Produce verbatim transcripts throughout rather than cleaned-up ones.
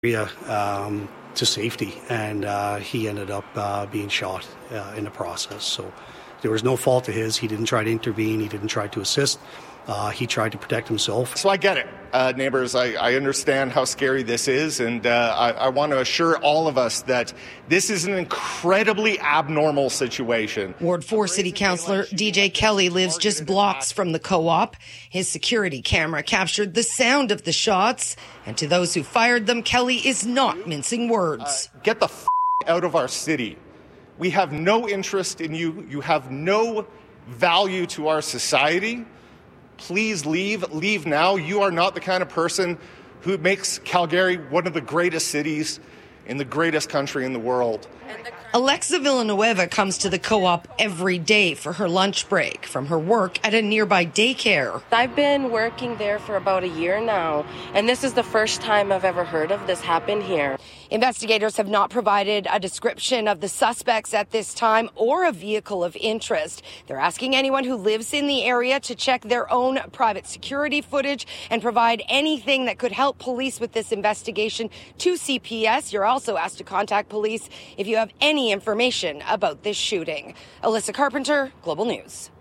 Um, to safety, and uh, he ended up uh, being shot uh, in the process. So there was no fault of his. He didn't try to intervene. He didn't try to assist. Uh, he tried to protect himself. So I get it, uh, neighbors. I, I understand how scary this is, and uh, I, I want to assure all of us that this is an incredibly abnormal situation. Ward four City Councillor D J Kelly lives just blocks from the co-op. His security camera captured the sound of the shots, and to those who fired them, Kelly is not mincing words. Uh, get the f- out of our city. We have no interest in you. You have no value to our society. Please leave. Leave now. You are not the kind of person who makes Calgary one of the greatest cities in the greatest country in the world. Alexa Villanueva comes to the co-op every day for her lunch break from her work at a nearby daycare. I've been working there for about a year now, and this is the first time I've ever heard of this happen here. Investigators have not provided a description of the suspects at this time or a vehicle of interest. They're asking anyone who lives in the area to check their own private security footage and provide anything that could help police with this investigation to C P S. You're also asked to contact police if you have any information about this shooting. Alyssa Carpenter, Global News.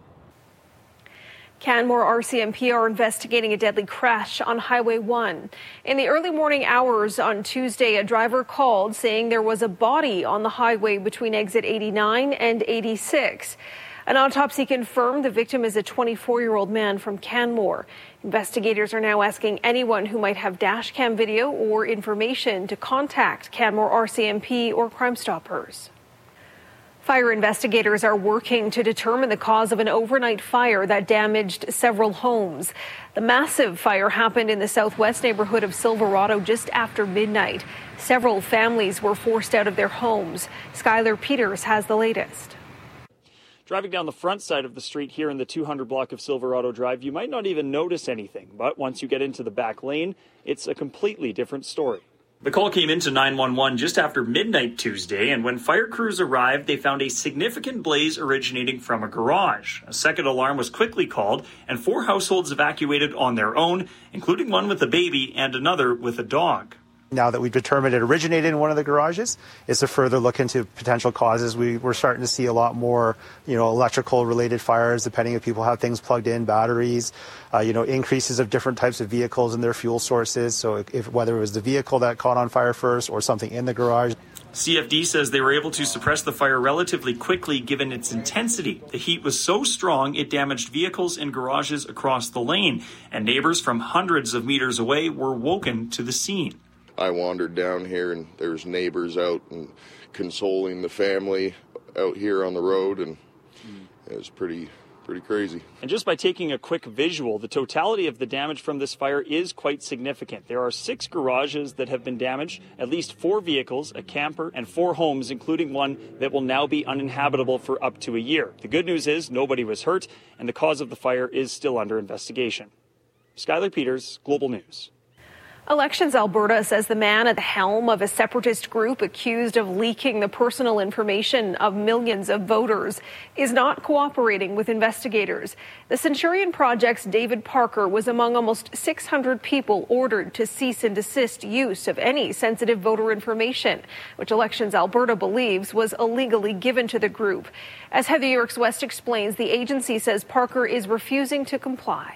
Canmore R C M P are investigating a deadly crash on Highway one. In the early morning hours on Tuesday, a driver called saying there was a body on the highway between exit eighty-nine and eighty-six. An autopsy confirmed the victim is a twenty-four-year-old man from Canmore. Investigators are now asking anyone who might have dash cam video or information to contact Canmore R C M P or Crime Stoppers. Fire investigators are working to determine the cause of an overnight fire that damaged several homes. The massive fire happened in the southwest neighborhood of Silverado just after midnight. Several families were forced out of their homes. Skylar Peters has the latest. Driving down the front side of the street here in the two hundred block of Silverado Drive, you might not even notice anything. But once you get into the back lane, it's a completely different story. The call came into nine one one just after midnight Tuesday, and when fire crews arrived, they found a significant blaze originating from a garage. A second alarm was quickly called, and four households evacuated on their own, including one with a baby and another with a dog. Now that we've determined it originated in one of the garages, is to further look into potential causes. We, we're starting to see a lot more, you know, electrical-related fires, depending if people have things plugged in, batteries, uh, you know, increases of different types of vehicles and their fuel sources. So if whether it was the vehicle that caught on fire first or something in the garage. C F D says they were able to suppress the fire relatively quickly given its intensity. The heat was so strong it damaged vehicles and garages across the lane, and neighbors from hundreds of meters away were woken to the scene. I wandered down here and there's neighbors out and consoling the family out here on the road, and it was pretty pretty crazy. And just by taking a quick visual, the totality of the damage from this fire is quite significant. There are six garages that have been damaged, at least four vehicles, a camper, and four homes, including one that will now be uninhabitable for up to a year. The good news is nobody was hurt, and the cause of the fire is still under investigation. Skylar Peters, Global News. Elections Alberta says the man at the helm of a separatist group accused of leaking the personal information of millions of voters is not cooperating with investigators. The Centurion Project's David Parker was among almost six hundred people ordered to cease and desist use of any sensitive voter information, which Elections Alberta believes was illegally given to the group. As Heather Yerkes West explains, the agency says Parker is refusing to comply.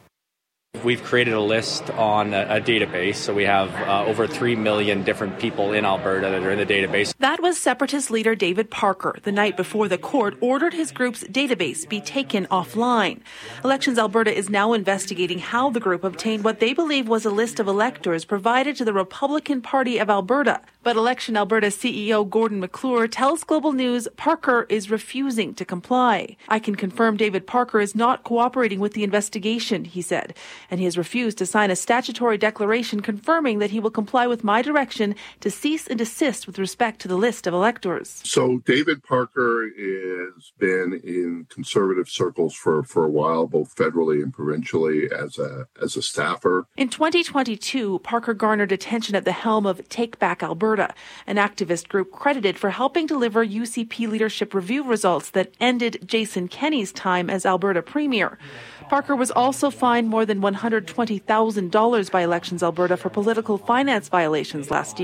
We've created a list on a, a database, so we have uh, over three million different people in Alberta that are in the database. That was Separatist leader David Parker the night before the court ordered his group's database be taken offline. Elections Alberta is now investigating how the group obtained what they believe was a list of electors provided to the Republican Party of Alberta. But Election Alberta C E O Gordon McClure tells Global News Parker is refusing to comply. I can confirm David Parker is not cooperating with the investigation, he said, and he has refused to sign a statutory declaration confirming that he will comply with my direction to cease and desist with respect to the list of electors. So David Parker has been in conservative circles for, for a while, both federally and provincially, as a as a staffer. In twenty twenty-two, Parker garnered attention at the helm of Take Back Alberta, Alberta, an activist group credited for helping deliver U C P leadership review results that ended Jason Kenney's time as Alberta Premier. Parker was also fined more than one hundred twenty thousand dollars by Elections Alberta for political finance violations last year.